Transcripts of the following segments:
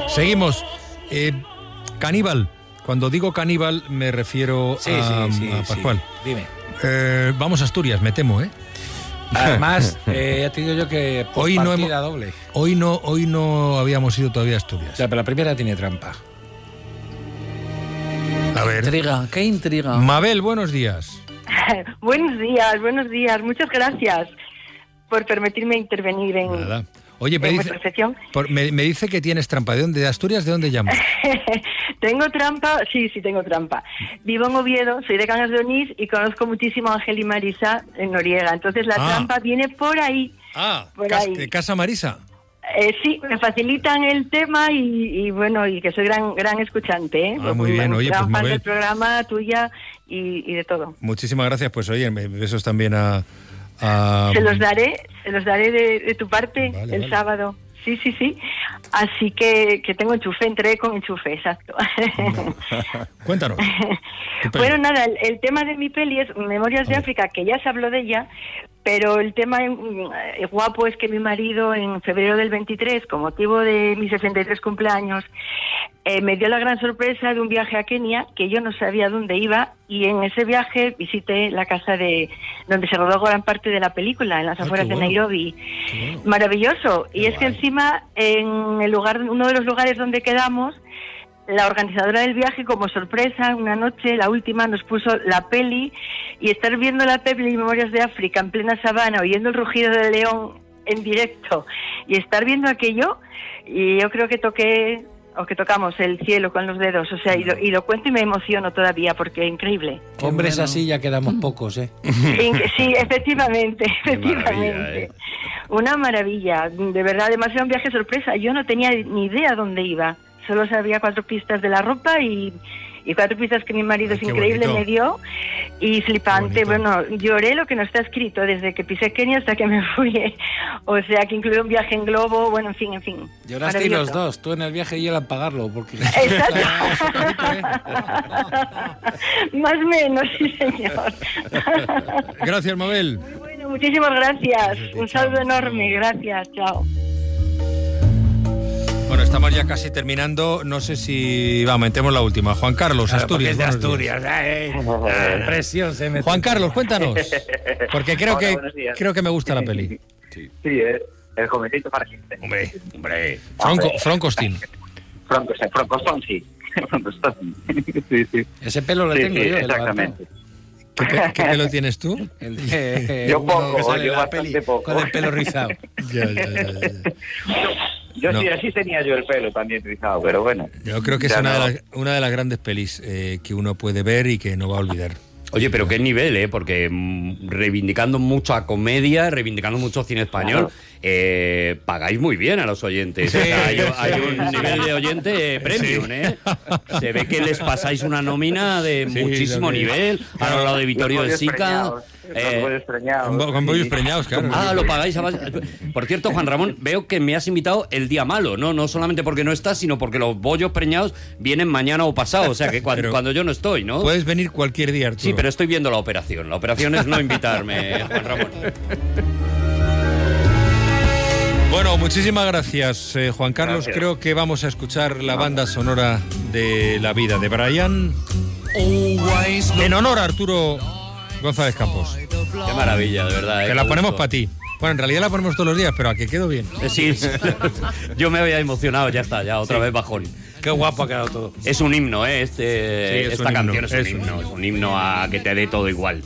Seguimos. Caníbal. Cuando digo caníbal me refiero a Pascual. Sí. Dime. Vamos a Asturias, me temo, ¿eh? Además, ya te digo yo que hoy no doble. Hoy no habíamos ido todavía a Asturias. O sea, pero la primera tiene trampa. A ver. Qué intriga. Mabel, buenos días. Buenos días. Muchas gracias por permitirme intervenir en... Nada. Oye, vuestra sección. Me dice que tienes trampa. ¿De dónde? ¿De Asturias? ¿De dónde llamas? ¿Tengo trampa? Sí, tengo trampa. Vivo en Oviedo, soy de Cangas de Onís y conozco muchísimo a Ángel y Marisa en Noriega. Entonces la trampa viene por ahí. Casa Marisa. Sí, me facilitan el tema y bueno, y que soy gran escuchante, ¿eh? Muy bien. Oye, pues Mabel, del programa, tuya y de todo. Muchísimas gracias. Pues oye, besos también a... Se los daré de tu parte el sábado. Sí. Así que tengo enchufe, entré con enchufe, exacto. Cuéntanos. Bueno, nada, el tema de mi peli es Memorias de África, que ya se habló de ella, pero el tema guapo es que mi marido en febrero del 23, con motivo de mis 63 cumpleaños, me dio la gran sorpresa de un viaje a Kenia, que yo no sabía dónde iba, y en ese viaje visité la casa donde se rodó gran parte de la película, en las afueras de Nairobi. Bueno. Maravilloso. Y es que encima, en uno de los lugares donde quedamos, la organizadora del viaje, como sorpresa, una noche, la última, nos puso la peli, y estar viendo la peli Memorias de África en plena sabana, oyendo el rugido del león en directo, y estar viendo aquello, y yo creo que tocamos el cielo con los dedos, o sea, y lo cuento y me emociono todavía, porque es increíble. Hombres así ya quedamos pocos, ¿eh? Sí, efectivamente. Maravilla, Una maravilla, de verdad, además era un viaje sorpresa, yo no tenía ni idea dónde iba, solo sabía 4 pistas de la ropa y 4 pistas que mi marido es increíble me dio, y flipante. Bueno, lloré lo que no está escrito desde que pisé Kenia hasta que me fui, o sea, que incluye un viaje en globo, bueno, en fin. Lloraste los dos, tú en el viaje y él a pagarlo, porque... Exacto. Más o menos, sí, señor. Gracias, Mabel. Muy bueno, muchísimas gracias. Un saludo enorme, gracias, chao. Bueno, estamos ya casi terminando. No sé si... metemos la última. Juan Carlos, Asturias. Es de Asturias. Presión se mete. Juan Carlos, cuéntanos. Porque creo que me gusta la peli. Sí, el jovencito para siempre. Hombre. Francostin. Francoston, sí. Sí. Ese pelo lo tengo yo. Exactamente. ¿Qué pelo tienes tú? Yo poco, yo bastante poco. Con el pelo rizado. Ya. Yo sí, así tenía yo el pelo también rizado, pero bueno. Yo creo que es una de las grandes pelis que uno puede ver y que no va a olvidar. Oye, pero qué nivel, porque reivindicando mucho a comedia, reivindicando mucho cine español, pagáis muy bien a los oyentes. Sí. O sea, hay un nivel de oyente premium, Se ve que les pasáis una nómina de muchísimo nivel, a lo lado de Vittorio de Sica. Con bollos preñados, claro. Lo pagáis a base... Por cierto, Juan Ramón, veo que me has invitado el día malo, no solamente porque no estás, sino porque los bollos preñados vienen mañana o pasado, o sea que cuando yo no estoy, ¿no? Puedes venir cualquier día, Arturo. Sí, pero estoy viendo la operación. La operación es no invitarme, Juan Ramón. Bueno, muchísimas gracias, Juan Carlos. Gracias. Creo que vamos a escuchar la banda sonora de La vida de Brian en honor a Arturo González Campos. Qué maravilla, de verdad. Que la ponemos para ti. Bueno, en realidad la ponemos todos los días, pero a que quedó bien. Sí, yo me había emocionado, ya está, otra vez bajón. Qué guapo ha quedado todo. Es un himno, esta canción es un himno a que te dé todo igual.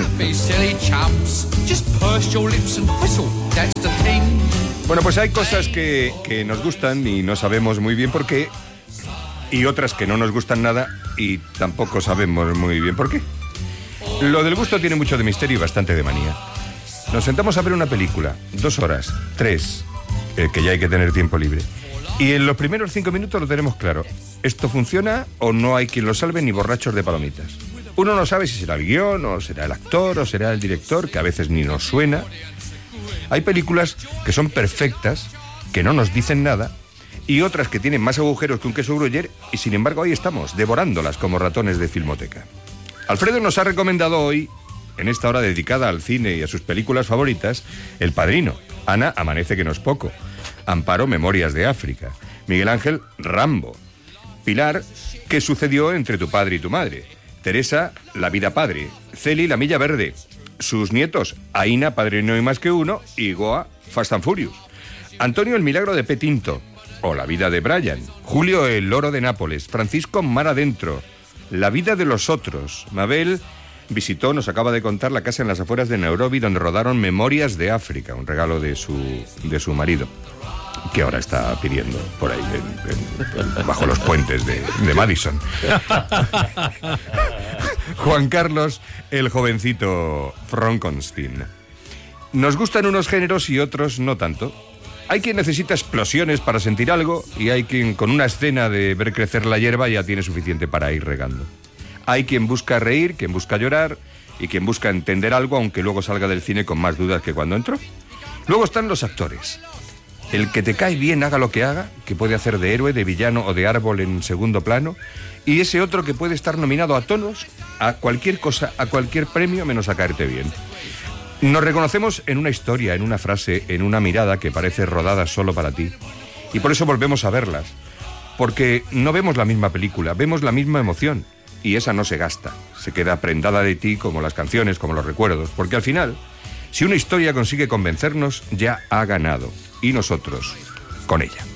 Bueno, pues hay cosas que nos gustan y no sabemos muy bien por qué, y otras que no nos gustan nada y tampoco sabemos muy bien por qué. Lo del gusto tiene mucho de misterio y bastante de manía. Nos sentamos a ver una película, 2 horas, 3, que ya hay que tener tiempo libre. Y en los primeros 5 minutos lo tenemos claro. ¿Esto funciona o no hay quien lo salve ni borrachos de palomitas? Uno no sabe si será el guión, o será el actor, o será el director, que a veces ni nos suena. Hay películas que son perfectas, que no nos dicen nada, y otras que tienen más agujeros que un queso gruyère, y sin embargo ahí estamos, devorándolas como ratones de filmoteca. Alfredo nos ha recomendado hoy, en esta hora dedicada al cine y a sus películas favoritas, El Padrino. Ana, Amanece que no es poco. Amparo, Memorias de África. Miguel Ángel, Rambo. Pilar, ¿qué sucedió entre tu padre y tu madre? Teresa, La vida padre. Celi, La milla verde. Sus nietos, Aina, Padre no hay más que uno, y Goa, Fast and Furious. Antonio, El milagro de Petinto, o La vida de Brian. Julio, El loro de Nápoles. Francisco, Mar adentro. La vida de los otros. Mabel visitó, nos acaba de contar, la casa en las afueras de Nairobi donde rodaron Memorias de África, un regalo de su marido, que ahora está pidiendo por ahí bajo los puentes de Madison. Juan Carlos, el jovencito Frankenstein. Nos gustan unos géneros y otros no tanto. Hay quien necesita explosiones para sentir algo y hay quien con una escena de ver crecer la hierba ya tiene suficiente para ir regando. Hay quien busca reír, quien busca llorar y quien busca entender algo aunque luego salga del cine con más dudas que cuando entró. Luego están los actores. El que te cae bien haga lo que haga, que puede hacer de héroe, de villano o de árbol en segundo plano, y ese otro que puede estar nominado a tonos, a cualquier cosa, a cualquier premio, menos a caerte bien. Nos reconocemos en una historia, en una frase, en una mirada que parece rodada solo para ti. Y por eso volvemos a verlas. Porque no vemos la misma película, vemos la misma emoción. Y esa no se gasta, se queda prendada de ti como las canciones, como los recuerdos. Porque al final, si una historia consigue convencernos, ya ha ganado. Y nosotros, con ella.